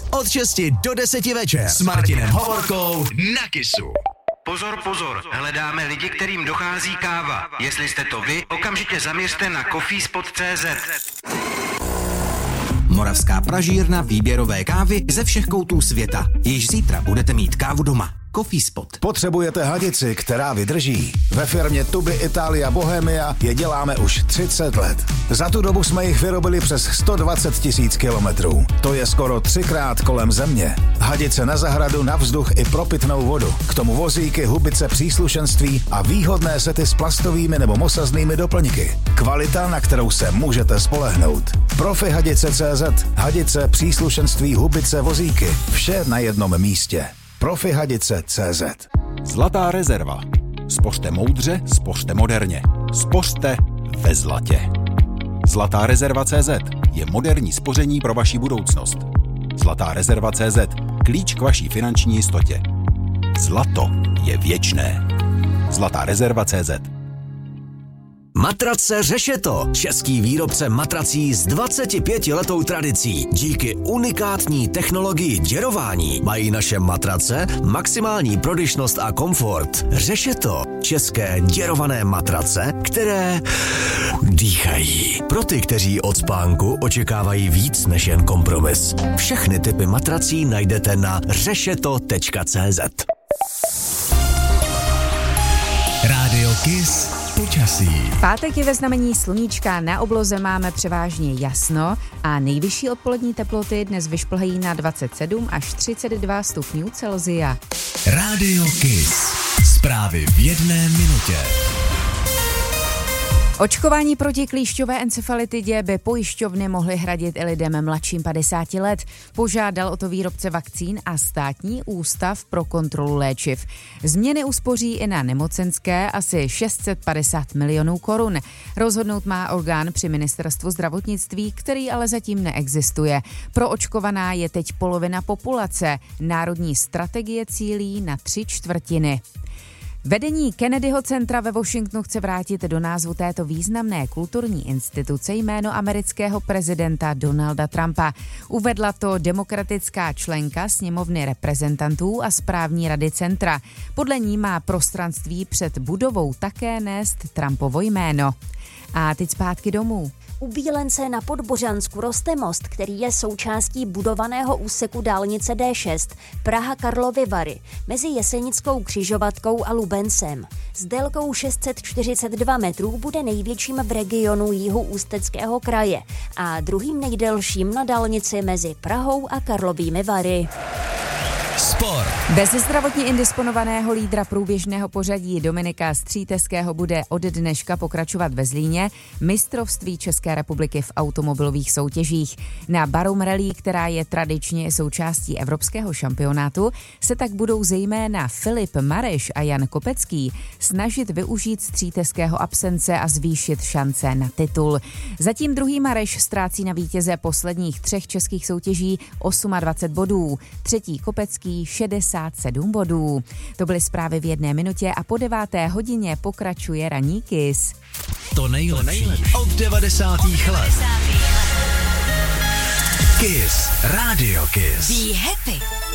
Od 6 do 10 večer s Martinem Hovorkou na Kissu. Pozor, pozor, hledáme lidi, kterým dochází káva. Jestli jste to vy, okamžitě zaměřte na coffeespot.cz. Moravská pražírna výběrové kávy ze všech koutů světa. Již zítra budete mít kávu doma. Coffeespot. Potřebujete hadici, která vydrží? Ve firmě Tuby Italia Bohemia je děláme už 30 let. Za tu dobu jsme jich vyrobili přes 120 000 kilometrů. To je skoro 3krát kolem země. Hadice na zahradu, na vzduch i pro pitnou vodu. K tomu vozíky, hubice, příslušenství a výhodné sety s plastovými nebo mosaznými doplňky. Kvalita, na kterou se můžete spolehnout. Profi Hadice.cz. Hadice, příslušenství, hubice, vozíky. Vše na jednom místě. Profihadice.cz. Zlatá rezerva. Spořte moudře, spořte moderně. Spořte ve zlatě. Zlatá rezerva.cz je moderní spoření pro vaši budoucnost. Zlatá rezerva.cz. Klíč k vaší finanční jistotě. Zlato je věčné. Zlatá rezerva.cz. Matrace Řešeto, český výrobce matrací s 25letou tradicí. Díky unikátní technologii děrování mají naše matrace maximální prodyšnost a komfort. Řešeto, české děrované matrace, které dýchají. Pro ty, kteří od spánku očekávají víc než jen kompromis. Všechny typy matrací najdete na řešeto.cz. Rádio Kiss. Počasí. V pátek je ve znamení sluníčka, na obloze máme převážně jasno a nejvyšší odpolední teploty dnes vyšplhají na 27 až 32 stupňů Celsia. Rádio Kiss. Zprávy v 1 minutě. Očkování proti klíšťové encefalitidě by pojišťovny mohly hradit i lidem mladším 50 let. Požádal o to výrobce vakcín a Státní ústav pro kontrolu léčiv. Změny uspoří i na nemocenské asi 650 milionů korun. Rozhodnout má orgán při ministerstvu zdravotnictví, který ale zatím neexistuje. Proočkovaná je teď polovina populace. Národní strategie cílí na 3/4. Vedení Kennedyho centra ve Washingtonu chce vrátit do názvu této významné kulturní instituce jméno amerického prezidenta Donalda Trumpa. Uvedla to demokratická členka sněmovny reprezentantů a správní rady centra. Podle ní má prostranství před budovou také nést Trumpovo jméno. A teď zpátky domů. U Bílence na Podbořansku roste most, který je součástí budovaného úseku dálnice D6 Praha-Karlovy Vary mezi Jesenickou křižovatkou a Lubencem. S délkou 642 metrů bude největším v regionu jihu Ústeckého kraje a druhým nejdelším na dálnici mezi Prahou a Karlovými Vary. Sport. Bez zdravotně indisponovaného lídra průběžného pořadí Dominika Stříteského bude od dneška pokračovat ve Zlíně mistrovství České republiky v automobilových soutěžích. Na Barum Rally, která je tradičně součástí evropského šampionátu, se tak budou zejména Filip Mareš a Jan Kopecký snažit využít Stříteského absence a zvýšit šance na titul. Zatím druhý Mareš ztrácí na vítěze posledních 3 českých soutěží 28 bodů, třetí Kopecký 67 bodů. To byly zprávy v 1 minutě a po 9. hodině pokračuje ranní Kiss. To nejlepší od 90. let. Kiss. Radio Kiss. Be happy.